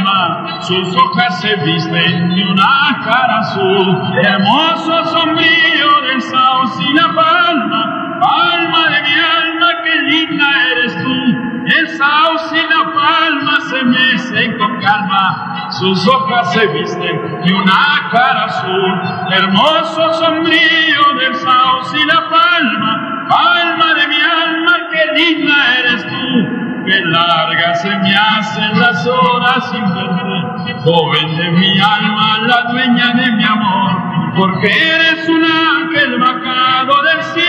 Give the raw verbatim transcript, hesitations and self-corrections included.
calma, sus hojas se visten de una cara azul, hermoso sombrío del sauce y la palma, palma de mi alma, qué linda eres tú. El sauce y la palma se mecen con calma, sus hojas se visten de una cara azul, hermoso sombrío del sauce y la palma, palma de mi alma, qué linda eres tú. Qué largas se me hacen las horas sin verte, joven de mi alma, la dueña de mi amor, porque eres un ángel bajado del cielo.